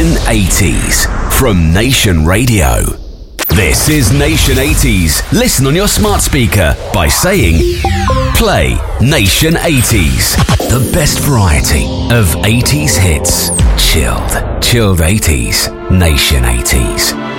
Nation 80s from Nation Radio. This is Nation 80s. Listen on your smart speaker by saying, play Nation 80s. The best variety of 80s hits. Chilled 80s. Nation 80s.